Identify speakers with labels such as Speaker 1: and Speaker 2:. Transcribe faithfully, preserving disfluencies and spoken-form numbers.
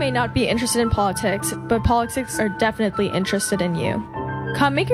Speaker 1: may not be interested in politics, but politics are definitely interested in you. Come make